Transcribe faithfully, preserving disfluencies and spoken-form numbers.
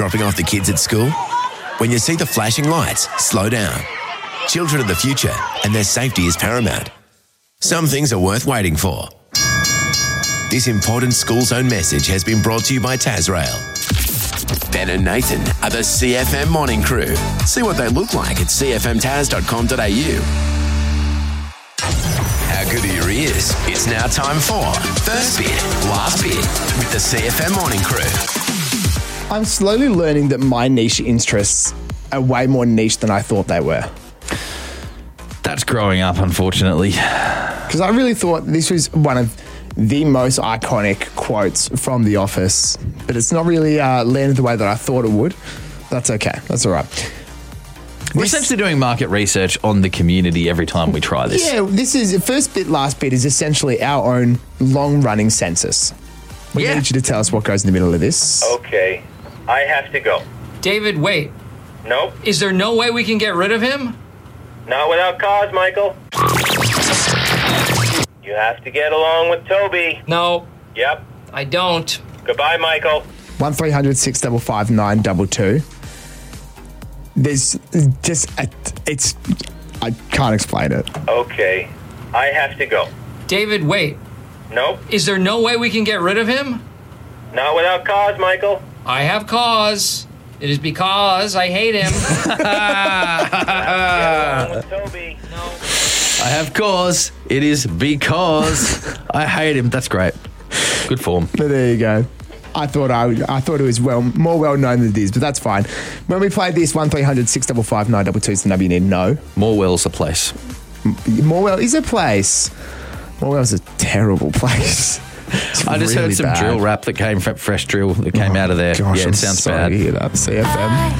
Dropping off the kids at school? When you see the flashing lights, slow down. Children are the future and their safety is paramount. Some things are worth waiting for. This important school zone message has been brought to you by Tasrail. Ben and Nathan are the C F M Morning Crew. See what they look like at c f m taz dot com dot a u. How good are your ears? It's now time for First Bit, Last Bit with the C F M Morning Crew. I'm slowly learning that my niche interests are way more niche than I thought they were. That's growing up, unfortunately. Because I really thought this was one of the most iconic quotes from The Office, but it's not really uh, landed the way that I thought it would. That's okay. That's all right. We're This- essentially doing market research on the community every time we try this. Yeah, this is First Bit, Last Bit is essentially our own long-running census. We Yeah. need you to tell us what goes in the middle of this. Okay, I have to go. David, wait. Nope, Is there no way we can get rid of him? not without cause, Michael. You have to get along with Toby. No, Yep. I don't. Goodbye, Michael. one three hundred six five five nine two two. There's just, a, it's, I can't explain it. Okay, I have to go. David, wait. Nope, Is there no way we can get rid of him? not without cause, Michael. I have cause. It is because I hate him. Get along with Toby. I have cause. It is because I hate him. That's great. Good form. But there you go. I thought I, I thought it was well more well known than it is, but that's fine. When we played this, one three hundred six five five nine two two is the number you need to know. Morwell's a place. Morwell is a place. Morwell's a terrible place. It's I just really heard some bad. drill rap that came from Fresh Drill that came Oh, out of there. Gosh, yeah, it I'm sounds sorry bad. to hear that. C F M.